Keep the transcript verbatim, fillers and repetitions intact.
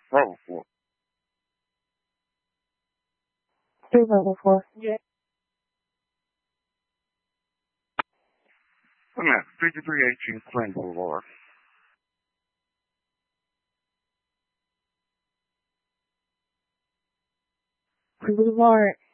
Level four. Three level four. Yeah. I'm at fifty-three eighteen Plain Boulevard. Boulevard.